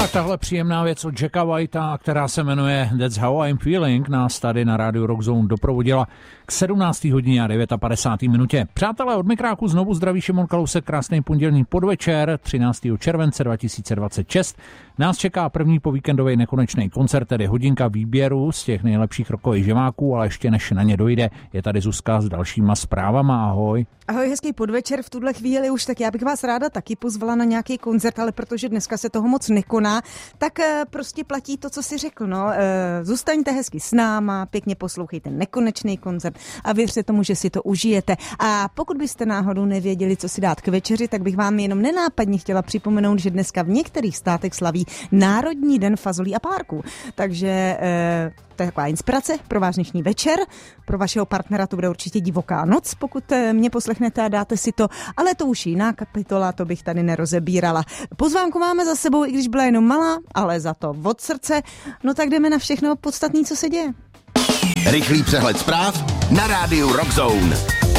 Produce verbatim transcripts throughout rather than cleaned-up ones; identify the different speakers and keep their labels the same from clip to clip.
Speaker 1: A tahle příjemná věc od Jacka Whitea, která se jmenuje That's How I'm Feeling, nás tady na rádiu Rock Zone doprovodila k sedmnácté hodině a padesát devět minutě. Přátelé, od mikráku znovu zdraví Šimon Kalousek, krásný pondělní podvečer, třináctého července dva tisíce dvacet šest. Nás čeká první po víkendový nekonečný koncert, tedy hodinka výběru z těch nejlepších rockových žemáků, ale ještě než na ně dojde, je tady Zuzka s dalšíma zprávama. Ahoj.
Speaker 2: Ahoj, hezký podvečer v tuhle chvíli už, tak já bych vás ráda taky pozvala na nějaký koncert, ale protože dneska se toho moc nekoná, tak prostě platí to, co si řekl, no. Zůstaňte hezky s náma, pěkně poslouchejte nekonečný koncert a věřte tomu, že si to užijete. A pokud byste náhodou nevěděli, co si dát k večeři, tak bych vám jenom nenápadně chtěla připomenout, že dneska v některých státech slaví Národní den fazolí a párků. Takže to je taková inspirace pro váš dnešní večer. Pro vašeho partnera to bude určitě divoká noc, pokud mě poslechnete a dáte si to, ale to už je jiná kapitola, to bych tady nerozebírala. Pozvánku máme za sebou, i když byla jenom malá, ale za to od srdce. No tak jdeme na všechno podstatné, co se děje.
Speaker 3: Rychlý přehled zpráv na rádiu Rock Zone.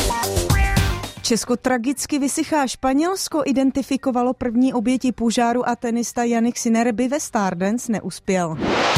Speaker 2: Česko tragicky vysychá. Španělsko identifikovalo první oběti požáru a tenista Jannik Sinner by ve Stardance neuspěl.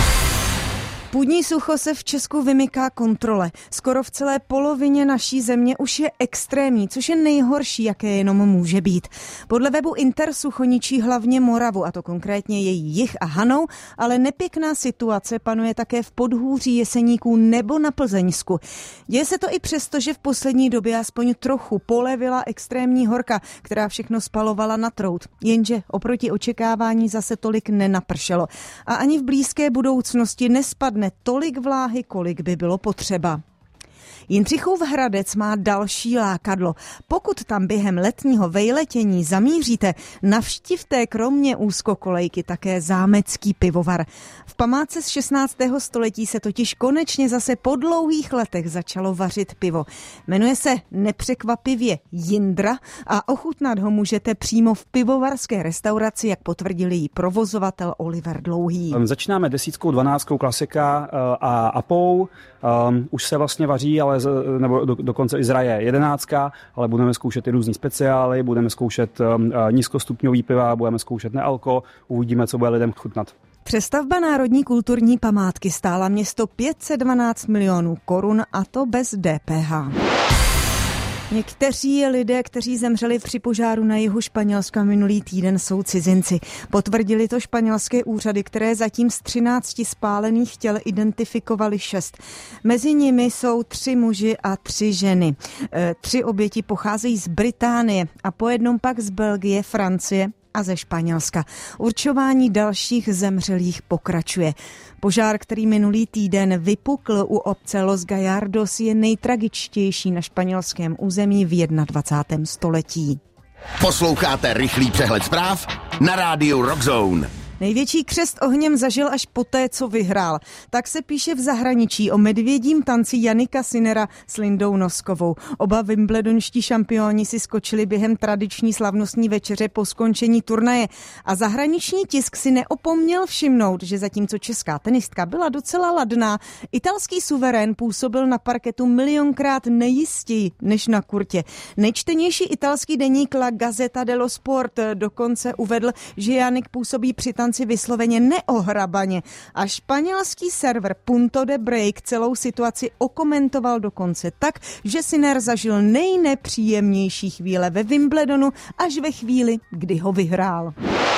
Speaker 2: Půdní sucho se v Česku vymyká kontrole. Skoro v celé polovině naší země už je extrémní, což je nejhorší, jaké jenom může být. Podle webu Intersucho ničí hlavně Moravu, a to konkrétně její jih a Hanou, ale nepěkná situace panuje také v Podhůří, Jeseníků nebo na Plzeňsku. Děje se to i přesto, že v poslední době aspoň trochu polevila extrémní horka, která všechno spalovala na trout. Jenže oproti očekávání zase tolik nenapršelo. A ani v blízké budoucnosti nespadne tolik vláhy, kolik by bylo potřeba. Jindřichův Hradec má další lákadlo. Pokud tam během letního vejletění zamíříte, navštivte kromě úzkokolejky také zámecký pivovar. V památce z šestnáctého století se totiž konečně zase po dlouhých letech začalo vařit pivo. Jmenuje se nepřekvapivě Jindra a ochutnat ho můžete přímo v pivovarské restauraci, jak potvrdil její provozovatel Oliver Dlouhý.
Speaker 4: Začínáme desítkou, dvanáctkou klasika a apou. Um, už se vlastně vaří, ale z, nebo do, dokonce i zraje jedenáctka, ale budeme zkoušet i různý speciály, budeme zkoušet um, nízkostupňový piva, budeme zkoušet nealko, uvidíme, co bude lidem chutnat.
Speaker 2: Přestavba národní kulturní památky stála město pět set dvanáct milionů korun, a to bez D P H. Někteří lidé, kteří zemřeli při požáru na jihu Španělska minulý týden, jsou cizinci. Potvrdili to španělské úřady, které zatím z třinácti spálených těl identifikovali šest. Mezi nimi jsou tři muži a tři ženy. E, tři oběti pocházejí z Británie a po jednom pak z Belgie, Francie a ze Španělska. Určování dalších zemřelých pokračuje. Požár, který minulý týden vypukl u obce Los Gallardos, je nejtragičtější na španělském území v dvacátém prvním století.
Speaker 3: Posloucháte rychlý přehled zpráv na rádiu Rock Zone.
Speaker 2: Největší křest ohněm zažil až poté, co vyhrál. Tak se píše v zahraničí o medvědím tanci Jannika Sinnera s Lindou Noskovou. Oba wimbledonští šampioni si skočili během tradiční slavnostní večeře po skončení turnaje. A zahraniční tisk si neopomněl všimnout, že zatímco česká tenistka byla docela ladná, italský suverén působil na parketu milionkrát nejistěji než na kurtě. Nejčtenější italský deník La Gazzetta dello Sport dokonce uvedl, že Jannik působí při tanci vysloveně neohrabaně a španělský server Punto de Break celou situaci okomentoval dokonce tak, že Sinner zažil nejnepříjemnější chvíle ve Wimbledonu až ve chvíli, kdy ho vyhrál.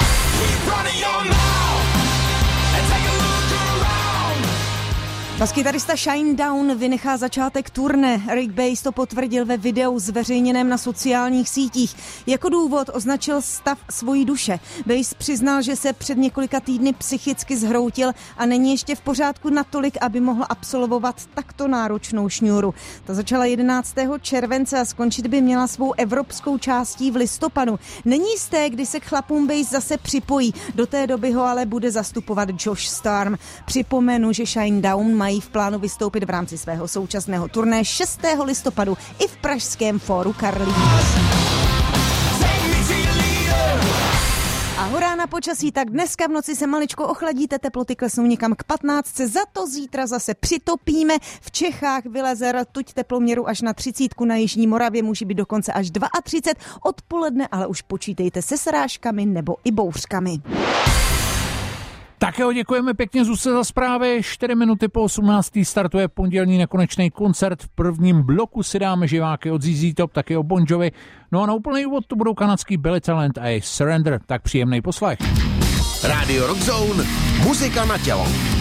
Speaker 2: Baskytarista Shinedown vynechá začátek turné. Rick Bass to potvrdil ve videu zveřejněném na sociálních sítích. Jako důvod označil stav svojí duše. Bass přiznal, že se před několika týdny psychicky zhroutil a není ještě v pořádku natolik, aby mohl absolvovat takto náročnou šňůru. Ta začala jedenáctého července a skončit by měla svou evropskou částí v listopadu. Není jisté, kdy se k chlapům Bass zase připojí. Do té doby ho ale bude zastupovat Josh Storm. Připomenu, že Shinedown má mají v plánu vystoupit v rámci svého současného turné šestého listopadu i v pražském fóru Karlín. A horá na počasí, tak dneska v noci se maličko ochladíte, teploty klesnou někam k patnáctce, za to zítra zase přitopíme. V Čechách vyleze rtuť teploměru až na třicítku, na jižní Moravě může být dokonce až třicet dva, odpoledne ale už počítejte se srážkami nebo i bouřkami.
Speaker 1: Tak jo, děkujeme pěkně Zuzce za zprávy. čtyři minuty po osmnácté startuje pondělní nekonečný koncert. V prvním bloku si dáme živáky od Z Z Top, taky o Bon Jovi. No a na úplný úvod to budou kanadský Billy Talent a Surrender. Tak příjemný poslech.
Speaker 3: Radio Rock Zone, muzika na tělo.